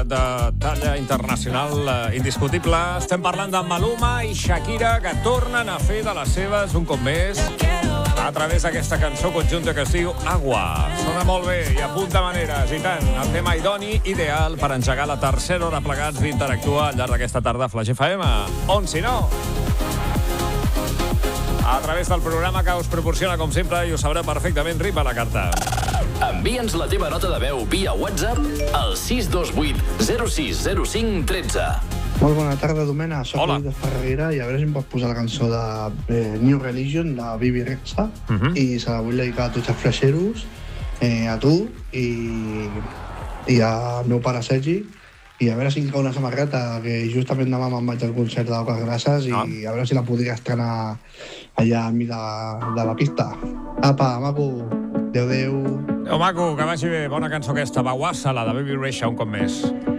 de talla internacional indiscutible. Estem parlant de Maluma i Shakira, que tornen a fer de les seves un cop més a través d'aquesta cançó conjunta que es diu Agua. Sona molt bé i apunta maneres, i tant. El tema idoni, ideal per engegar la tercera hora plegats d'interactuar al llarg d'aquesta tarda a Flash FM. On si no? A través del programa que us proporciona, com sempre, i ho sabrà perfectament, Rip a la carta. Envia'ns la teva nota de veu via WhatsApp al 628 0605 13. Molt bona tarda, Domena. Soc Hola. Luis de Ferreira i a veure si em pots posar la cançó de New Religion de Bibi Rexha i se la vull dedicar a tots els flaixeros, a tu i al meu pare Sergi, i a veure si em cau una samarreta, que justament demà me'n vaig al concert d'Auques Grasses i a veure si la podria estrenar allà a mi de la pista. Apa, maco, adeu. Adéu, maco, que vagi bé. Bona cançó aquesta, Bawassa, la de Baby Rexha, un cop més.